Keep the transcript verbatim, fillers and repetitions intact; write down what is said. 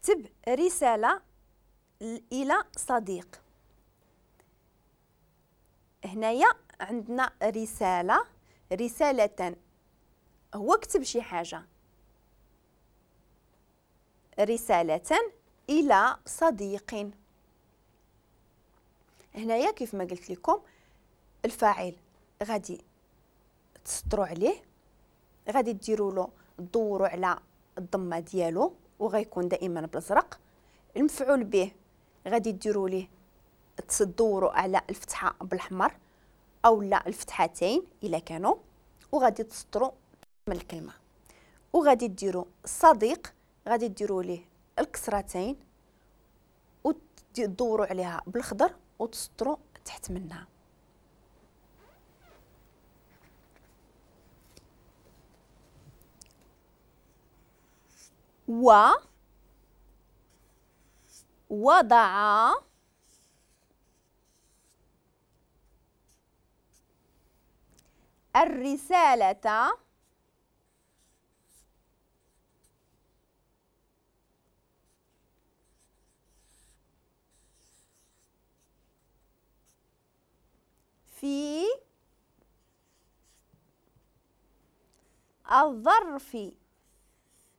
كتب رسالة إلى صديق. هنايا عندنا رسالة، رسالة هو كتب شي حاجة، رسالة إلى صديق. هنايا كيف ما قلت لكم الفاعل غادي تسطروا عليه، غادي ديروا له تدوروا على الضمه ديالو وغيكون دائما بالازرق. المفعول به غادي ديروا ليه تدوروا على الفتحه بالاحمر او لا الفتحتين الا كانوا، وغادي تسطروا من الكلمه. وغادي ديروا صديق غادي ديروا ليه الكسرتين وتدوروا عليها بالخضر وتسطروا تحت منها. و وضع الرسالة في الظرف